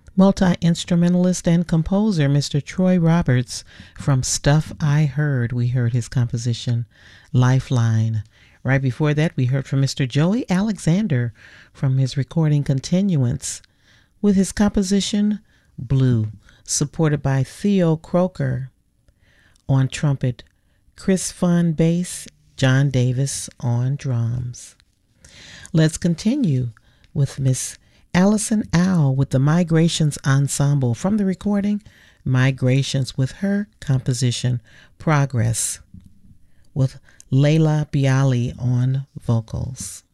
Multi-instrumentalist and composer Mr. Troy Roberts from Stuff I Heard. We heard his composition Lifeline. Right before that, we heard from Mr. Joey Alexander from his recording Continuance with his composition Blue, supported by Theo Croker on trumpet, Chris Fun bass, John Davis on drums. Let's continue with Miss Allison Owl with the Migrations Ensemble from the recording Migrations with her composition Progress with Layla Bialy on vocals.